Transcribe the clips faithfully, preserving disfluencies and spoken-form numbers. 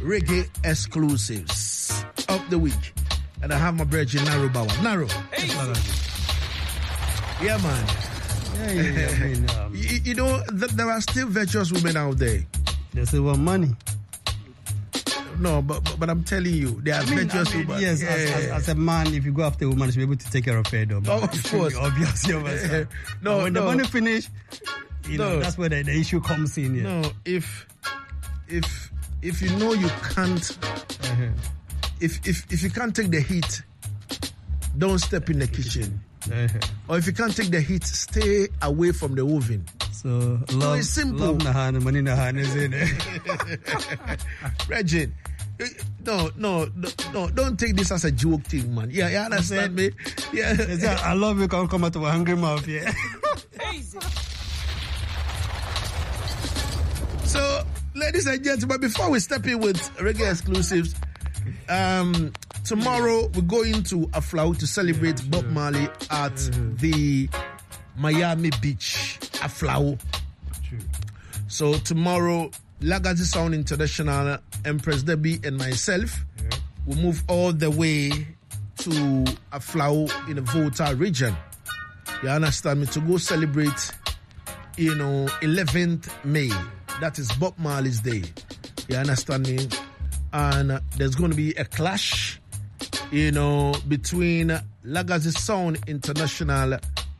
reggae exclusives of the week. And I have my brother Naro Bawa. Naro. Hey. Yeah, man. Yeah, yeah, yeah. I mean, um, you, you know, th- there are still virtuous women out there. They still want money. No, but, but but I'm telling you, there are I mean, virtuous I mean, women. yes, yeah. as, as, as a man, if you go after a woman, you should be able to take care of her, though. Oh, of course. Obviously, obviously. No, but when no. the money finish, you No. know, that's where the, the issue comes in. Yeah. No, if if if you know you can't, Uh-huh. if if if you can't take the heat, don't step in the kitchen. Uh-huh. Or if you can't take the heat, stay away from the oven. So love, it's simple. love Nahana, money Nahana is in it. Regine, no, no, no, no, don't take this as a joke thing, man. Yeah, you understand me? Yeah. I love you, can't come out to a hungry mouth, yeah. So, ladies and gentlemen, before we step in with reggae exclusives, um, tomorrow we're going to Aflau to celebrate yeah, Bob Marley at mm-hmm. the Miami Beach Aflau. True. So tomorrow, Legacy Sound International, Empress Debbie and myself yeah. will move all the way to Aflau in the Volta region. You understand me? To go celebrate, you know, eleventh May. That is Bob Marley's Day. You understand me? And there's going to be a clash, you know, between Legacy Sound International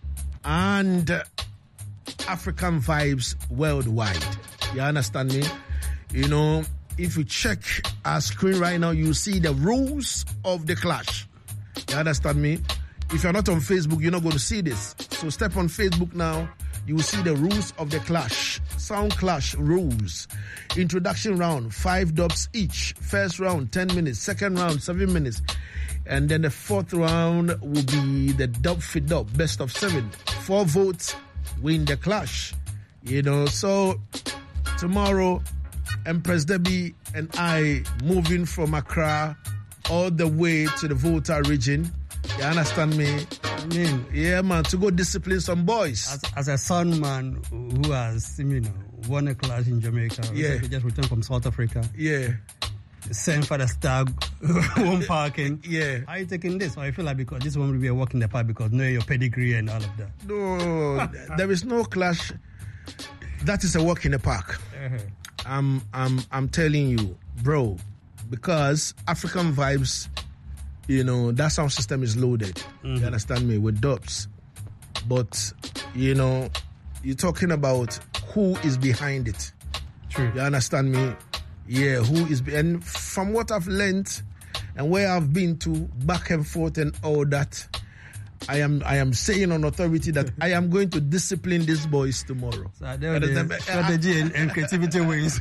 and African Vibes Worldwide. You understand me? You know, if you check our screen right now, you see the rules of the clash. You understand me? If you're not on Facebook, you're not going to see this. So step on Facebook now. You will see the rules of the clash. Sound clash rules. Introduction round, five dubs each. First round, ten minutes. Second round, seven minutes. And then the fourth round will be the dub for dub, best of seven. Four votes win the clash. You know, so tomorrow, Empress Debbie and I moving from Accra all the way to the Volta region. You understand me? I mean, yeah, man, to go discipline some boys. As, as a son man who has, you know, won a class in Jamaica, yeah, we just returned from South Africa. Yeah. Same for the stag, home parking. Yeah. Are you taking this? Or I feel like because this one will be a walk in the park because know your pedigree and all of that. No, there is no clash. That is a walk in the park. Uh-huh. I'm, I'm, I'm telling you, bro, because African Vibes, you know, that sound system is loaded. Mm-hmm. You understand me? With dubs. But, you know, you're talking about who is behind it. True. You understand me? Yeah, who is... Be- and from what I've learned and where I've been to, back and forth and all that, I am I am saying on authority that I am going to discipline these boys tomorrow. So there the strategy and, and creativity ways.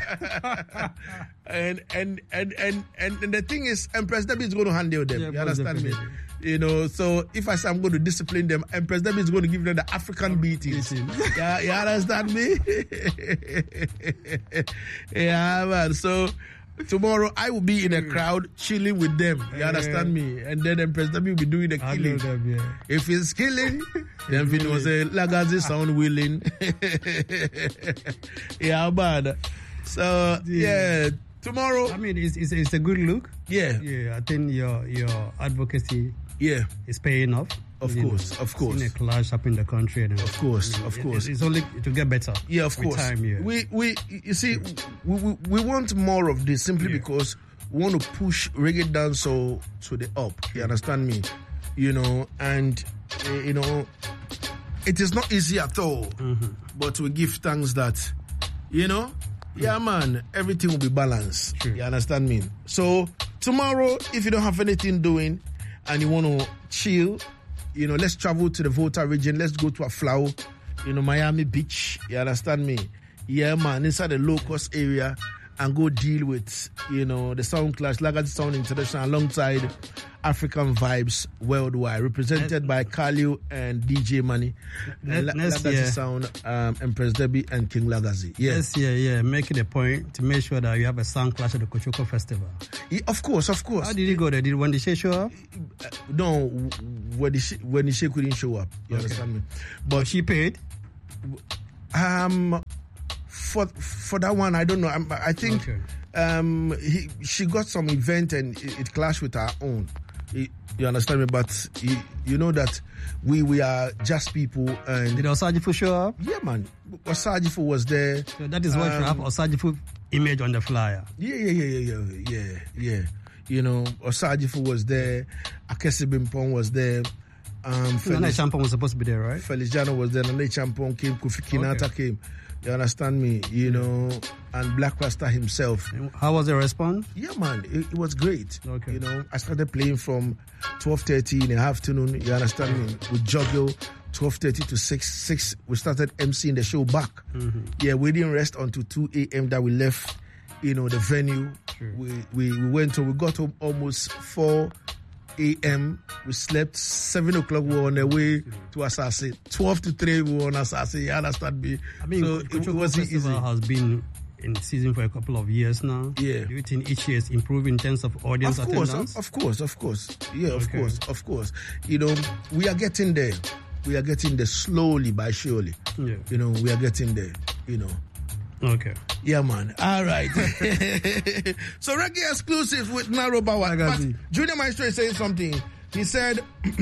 and, and, and, and, and, and the thing is, Empress Debbie is going to handle them. Yeah, you understand me? You know, so if I say I'm going to discipline them, Empress Debbie is going to give them the African beatings. yeah, you understand me? yeah, man. So tomorrow I will be in a crowd chilling with them. You understand me? And then Empress Debbie will be doing the killing. Them, yeah. If it's killing, then we know say Legacy Sound willing. yeah, man. So yeah. yeah, tomorrow. I mean, it's, it's it's a good look. Yeah, yeah. I think your your advocacy. Yeah, is paying off. Of you course, know, of course. Seeing a clash up in the country. And of course, you know, of course. It, it's only to get better. Yeah, of course. Time, yeah. We we you see we, we we want more of this simply yeah. because we want to push reggae dancehall to the up. You understand me? You know, and uh, you know, it is not easy at all. Mm-hmm. But we give thanks that, you know, yeah, man, everything will be balanced. True. You understand me? So tomorrow, if you don't have anything doing and you want to chill, you know, let's travel to the Volta region. Let's go to Aflau, you know, Miami Beach. You understand me? Yeah, man, inside the low-cost area and go deal with, you know, the Sound Clash, Legacy Sound International alongside African Vibes Worldwide, represented by Kalio and D J Money. Let, La- next Legacy year, Sound, um, Empress Debbie and King Legacy. Yeah. Yes, yeah, yeah. Make it a point to make sure that you have a Sound Clash at the Kochoko Festival. Yeah, of course, of course. How did you go there? Did when the Shea show up? Uh, no, when the when the Shea couldn't show up. You okay. understand me? But she paid. Um, for for that one, I don't know. I, I think okay. um, he, she got some event and it, it clashed with our own. It, you understand me? But you, you know that we we are just people. And did Osagyefo show up? Yeah, man. Osagyefo was there. So that is why um, you have Osagyefo image on the flyer. Yeah, yeah, yeah, yeah, yeah, yeah, yeah. You know, Osagyefo was there. Akese Bimpong was there. Um, Nana Champong was supposed to be there, right? Feliciano was there. Nana Champong came. Kofi Kinata okay. came. You understand me? You know, and Black Rasta himself. How was the response? Yeah, man, it, it was great. Okay. You know, I started playing from twelve thirty in the afternoon. You understand me? With Joggle, twelve thirty to six. six, we started emceeing the show back. Mm-hmm. Yeah, we didn't rest until two a.m. that we left, you know, the venue. Sure. We, we we went to, we got home almost four a.m. We slept seven o'clock. We were on the way to Asase. twelve to three, we were on Asase. You understand me? I mean, so it, it wasn't easy. Has been in season for a couple of years now. Yeah. Do you think each year is improving in terms of audience of course, attendance? Of, of course, of course. Yeah, of Okay. course, of course. You know, we are getting there. We are getting there slowly but surely. Yeah. You know, we are getting there. You know. Okay. Yeah, man. All right. So reggae exclusives with Naro Bawa. But Junior Maestro is saying something. He said,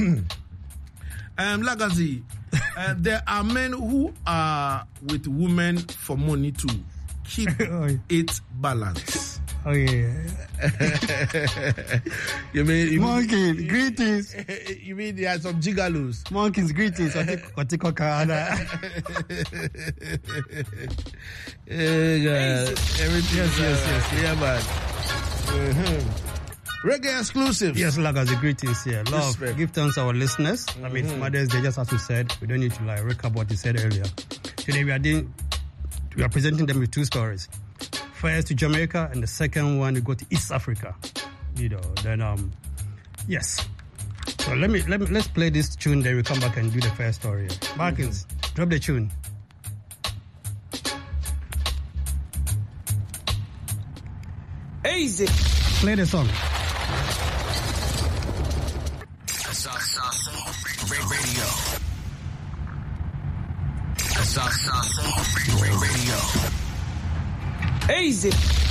um, Lagazi, uh, there are men who are with women for money to keep it balanced. Oh, yeah. you mean... You Monkey, mean, greetings. You mean there are some gigalos? Monkeys, greetings. Watiko Kahana. Hey, God. Everything Yes, yes, yes. Yeah, man. Uh-huh. Reggae exclusive. Yes, Lagazi, greetings here. Love, Respect. give thanks to our listeners. Mm-hmm. I mean, Mothers Day, just as we said, we don't need to like recap what you said earlier. Today we are doing, we are presenting them with two stories. First to Jamaica, and the second one we go to East Africa. You know, then um, yes. So let me let me let's play this tune. Then we come back and do the first story. Markins, mm-hmm. drop the tune. Easy. Play the song. Radio. Easy.